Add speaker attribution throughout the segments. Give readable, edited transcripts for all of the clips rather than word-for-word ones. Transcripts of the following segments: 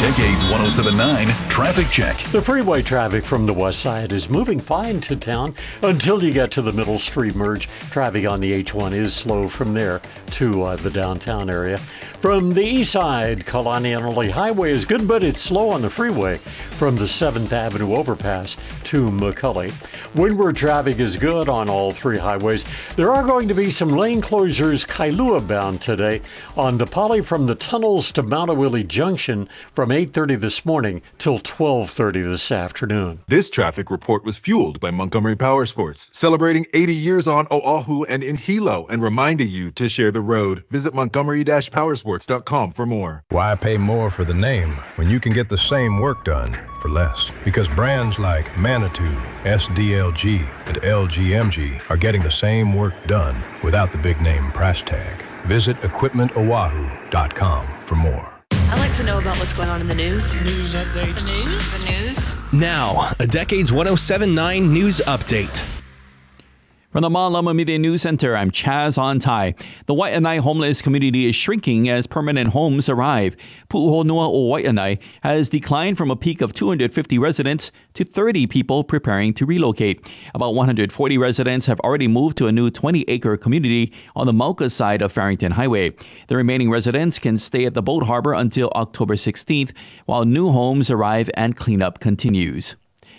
Speaker 1: Decades 107.9 Traffic Check.
Speaker 2: The freeway traffic from the west side is moving fine to town until you get to the Middle Street merge. Traffic on the H1 is slow from there to the downtown area. From the east side, Kalanian Highway is good, but it's slow on the freeway from the 7th Avenue overpass to McCully. Windward traffic is good on all three highways. There are going to be some lane closures Kailua bound today on the Poly from the tunnels to Mount Awili Junction from 8:30 this morning till 12:30 this afternoon.
Speaker 3: This traffic report was fueled by Montgomery Powersports, celebrating 80 years on Oahu and in Hilo and reminding you to share the road. Visit Montgomery-Powersports.com for more.
Speaker 4: Why pay more for the name when you can get the same work done for less? Because brands like Manitou, SDLG, and LGMG are getting the same work done without the big name price tag. Visit EquipmentOahu.com for more.
Speaker 5: I like to know about what's going on in the news.
Speaker 6: News updates.
Speaker 5: The news.
Speaker 7: Now, a Decades 107.9 News Update.
Speaker 8: From the Malama Media News Center, I'm Chaz Ontai. The Waianae homeless community is shrinking as permanent homes arrive. Pu'uhonua o Waianae has declined from a peak of 250 residents to 30 people preparing to relocate. About 140 residents have already moved to a new 20-acre community on the Mauka side of Farrington Highway. The remaining residents can stay at the boat harbor until October 16th, while new homes arrive and cleanup continues.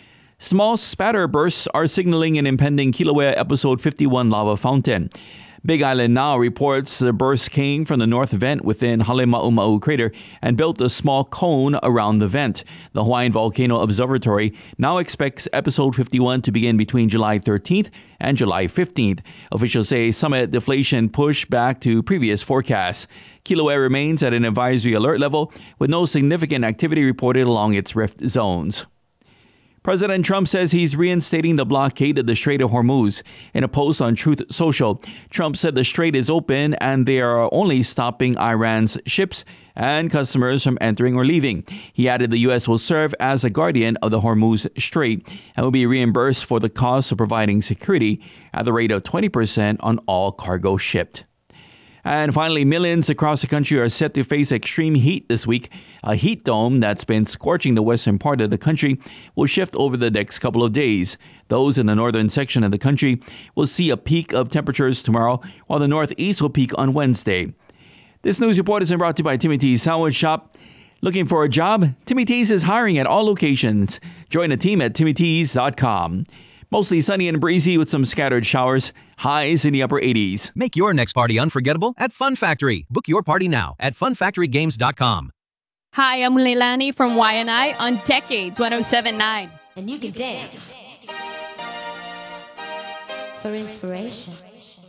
Speaker 8: Small spatter bursts are signaling an impending Kilauea Episode 51 lava fountain. Big Island Now reports the burst came from the north vent within Halema'uma'u crater and built a small cone around the vent. The Hawaiian Volcano Observatory now expects Episode 51 to begin between July 13th and July 15th. Officials say summit deflation pushed back to previous forecasts. Kilauea remains at an advisory alert level with no significant activity reported along its rift zones. President Trump says he's reinstating the blockade of the Strait of Hormuz. In a post on Truth Social, Trump said the strait is open and they are only stopping Iran's ships and customers from entering or leaving. He added the U.S. will serve as a guardian of the Hormuz Strait and will be reimbursed for the cost of providing security at the rate of 20% on all cargo shipped. And finally, millions across the country are set to face extreme heat this week. A heat dome that's been scorching the western part of the country will shift over the next couple of days. Those in the northern section of the country will see a peak of temperatures tomorrow, while the northeast will peak on Wednesday. This news report is brought to you by Timmy T's Sandwich Shop. Looking for a job? Timmy T's is hiring at all locations. Join the team at TimmyT's.com. Mostly sunny and breezy with some scattered showers. Highs in the upper 80s.
Speaker 9: Make your next party unforgettable at Fun Factory. Book your party now at funfactorygames.com.
Speaker 10: Hi, I'm Leilani from Waianae on Decades 107.9.
Speaker 11: And you can dance for inspiration.